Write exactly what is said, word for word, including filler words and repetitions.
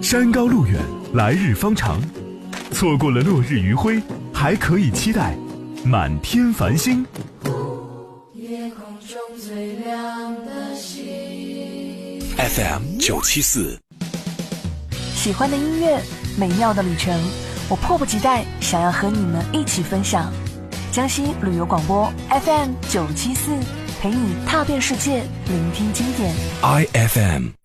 山高路远，来日方长，错过了落日余晖，还可以期待满天繁星。 夜空中最亮的星 F M 九七四， 喜欢的音乐，美妙的旅程，我迫不及待想要和你们一起分享。江西旅游广播 F M 九七四，陪你踏遍世界，聆听经典。 I F M